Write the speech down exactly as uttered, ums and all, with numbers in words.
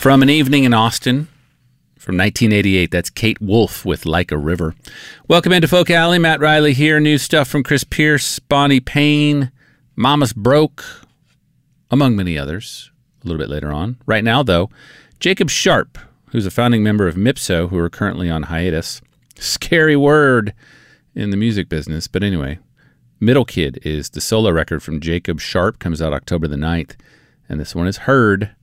From An Evening in Austin from nineteen eighty-eight. That's Kate Wolf with Like a River. Welcome into Folk Alley. Matt Riley here. New stuff from Chris Pierce, Bonnie Payne, Mama's Broke, among many others, a little bit later on. Right now, though, Jacob Sharp, who's a founding member of Mipso, who are currently on hiatus. Scary word in the music business. But anyway, Middle Kid is the solo record from Jacob Sharp. Comes out October the ninth. And this one is Heard.